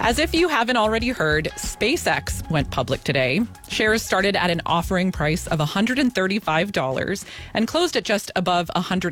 As if you haven't already heard, SpaceX went public today. Shares started at an offering price of $135 and closed at just above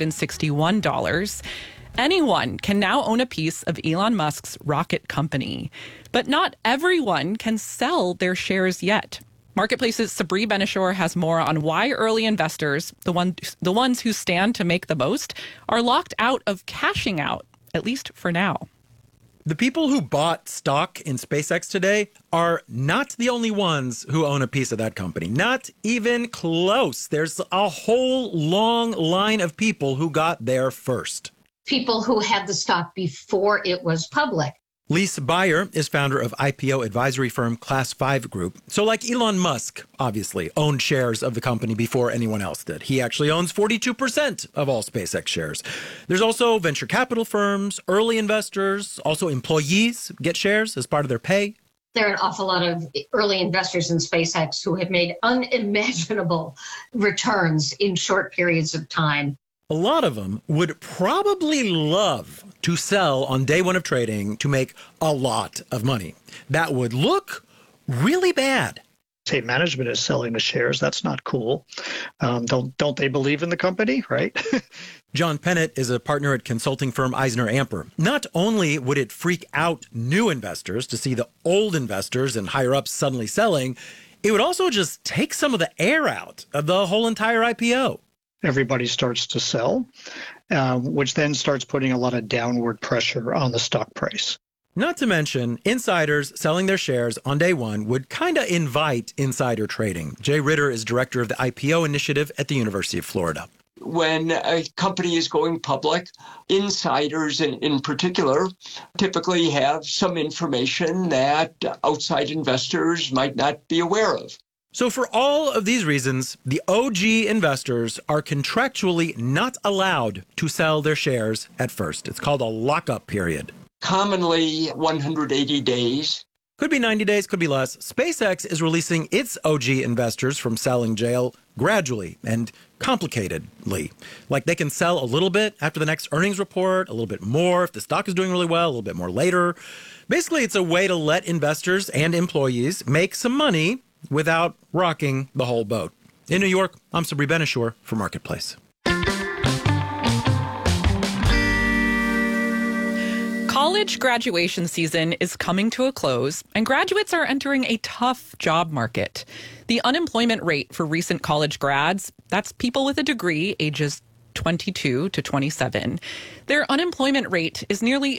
$161. Anyone can now own a piece of Elon Musk's rocket company, but not everyone can sell their shares yet. Marketplace's Sabri Benishore has more on why early investors, the ones who stand to make the most, are locked out of cashing out, at least for now. The people who bought stock in SpaceX today are not the only ones who own a piece of that company. Not even close. There's a whole long line of people who got there first. People who had the stock before it was public. Lise Beyer is founder of IPO advisory firm Class 5 Group. So like Elon Musk, obviously, owned shares of the company before anyone else did. He actually owns 42% of all SpaceX shares. There's also venture capital firms, early investors, also employees get shares as part of their pay. There are an awful lot of early investors in SpaceX who have made unimaginable returns in short periods of time. A lot of them would probably love to sell on day one of trading to make a lot of money. That would look really bad. Say management is selling the shares. That's not cool. Don't they believe in the company, right? John Pennant is a partner at consulting firm Eisner Amper. Not only would it freak out new investors to see the old investors and higher ups suddenly selling, it would also just take some of the air out of the whole entire IPO. Everybody starts to sell, which then starts putting a lot of downward pressure on the stock price. Not to mention, insiders selling their shares on day one would kind of invite insider trading. Jay Ritter is director of the IPO initiative at the University of Florida. When a company is going public, insiders in particular typically have some information that outside investors might not be aware of. So for all of these reasons, the OG investors are contractually not allowed to sell their shares at first. It's called a lockup period. Commonly 180 days. Could be 90 days, could be less. SpaceX is releasing its OG investors from selling jail gradually and complicatedly. Like they can sell a little bit after the next earnings report, a little bit more if the stock is doing really well, a little bit more later. Basically, it's a way to let investors and employees make some money without rocking the whole boat. In New York, I'm Sabri Benishore for Marketplace. College graduation season is coming to a close, and graduates are entering a tough job market. The unemployment rate for recent college grads, that's people with a degree ages 22 to 27, their unemployment rate is nearly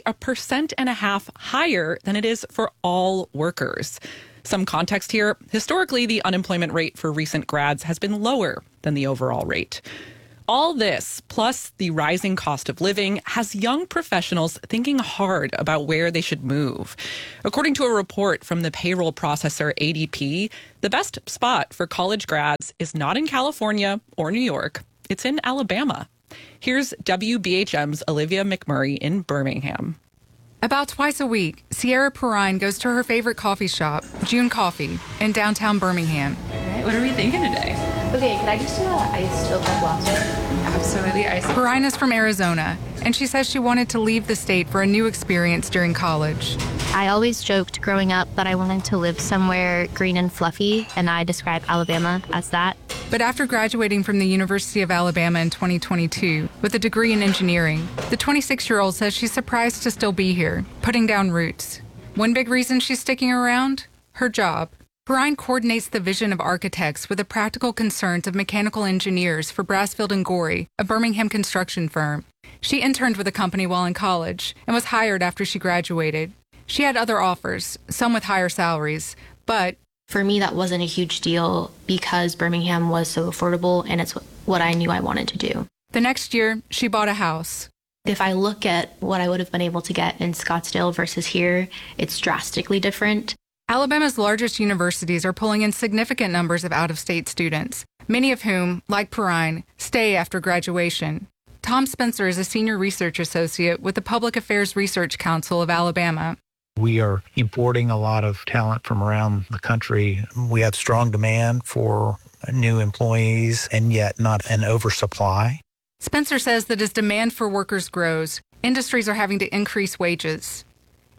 1.5% higher than it is for all workers. Some context here. Historically, the unemployment rate for recent grads has been lower than the overall rate. All this, plus the rising cost of living, has young professionals thinking hard about where they should move. According to a report from the payroll processor ADP, the best spot for college grads is not in California or New York. It's in Alabama. Here's WBHM's Olivia McMurray in Birmingham. About twice a week, Sierra Perrine goes to her favorite coffee shop, June Coffee, in downtown Birmingham. All right, what are we thinking today? Okay, can I just do an iced oat milk latte? Absolutely iced. Perrine is from Arizona, and she says she wanted to leave the state for a new experience during college. I always joked growing up that I wanted to live somewhere green and fluffy, and I describe Alabama as that. But after graduating from the University of Alabama in 2022 with a degree in engineering, the 26-year-old says she's surprised to still be here, putting down roots. One big reason she's sticking around? Her job. Perrine coordinates the vision of architects with the practical concerns of mechanical engineers for Brasfield & Gorey, a Birmingham construction firm. She interned with the company while in college and was hired after she graduated. She had other offers, some with higher salaries, but for me, that wasn't a huge deal because Birmingham was so affordable and it's what I knew I wanted to do. The next year, she bought a house. If I look at what I would have been able to get in Scottsdale versus here, it's drastically different. Alabama's largest universities are pulling in significant numbers of out-of-state students, many of whom, like Perrine, stay after graduation. Tom Spencer is a senior research associate with the Public Affairs Research Council of Alabama. We are importing a lot of talent from around the country. We have strong demand for new employees and yet not an oversupply. Spencer says that as demand for workers grows, industries are having to increase wages.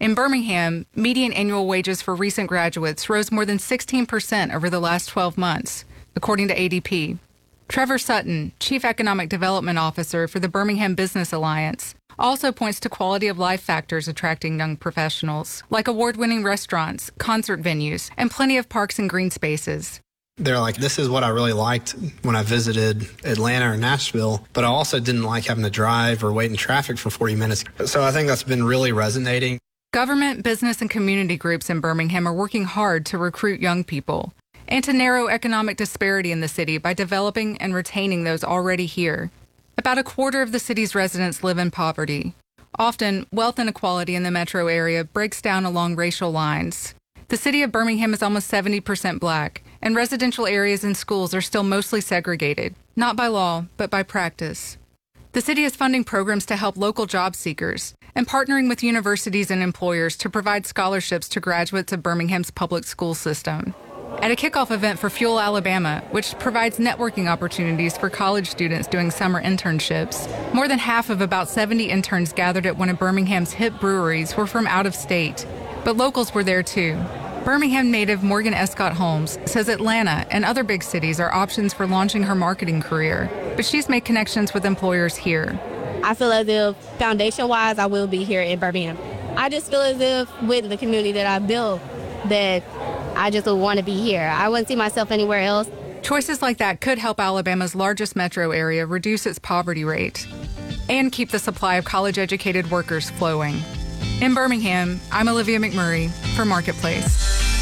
In Birmingham, median annual wages for recent graduates rose more than 16% over the last 12 months, according to ADP. Trevor Sutton, Chief Economic Development Officer for the Birmingham Business Alliance, also points to quality of life factors attracting young professionals, like award-winning restaurants, concert venues, and plenty of parks and green spaces. They're like, this is what I really liked when I visited Atlanta or Nashville, but I also didn't like having to drive or wait in traffic for 40 minutes. So I think that's been really resonating. Government, business, and community groups in Birmingham are working hard to recruit young people and to narrow economic disparity in the city by developing and retaining those already here. About a quarter of the city's residents live in poverty. Often, wealth inequality in the metro area breaks down along racial lines. The city of Birmingham is almost 70% black, and residential areas and schools are still mostly segregated, not by law, but by practice. The city is funding programs to help local job seekers and partnering with universities and employers to provide scholarships to graduates of Birmingham's public school system. At a kickoff event for Fuel Alabama, which provides networking opportunities for college students doing summer internships, more than half of about 70 interns gathered at one of Birmingham's hip breweries were from out of state, but locals were there too. Birmingham native Morgan Escott Holmes says Atlanta and other big cities are options for launching her marketing career, but she's made connections with employers here. I feel as if foundation-wise, I will be here in Birmingham. I just feel as if with the community that I built, that I just would want to be here. I wouldn't see myself anywhere else. Choices like that could help Alabama's largest metro area reduce its poverty rate and keep the supply of college-educated workers flowing. In Birmingham, I'm Olivia McMurray for Marketplace.